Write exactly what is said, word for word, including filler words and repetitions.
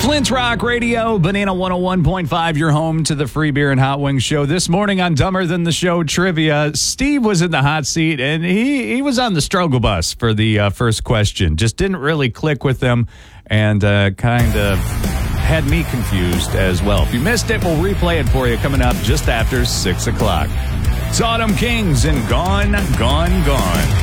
Flint's Rock Radio, Banana one oh one point five, your home to the Free Beer and Hot Wings show. This morning on Dumber Than the Show Trivia, Steve was in the hot seat, and he, he was on the struggle bus for the uh, first question. Just didn't really click with them, and uh, kind of had me confused as well. If you missed it, we'll replay it for you coming up just after six o'clock. It's Autumn Kings and Gone, Gone, Gone.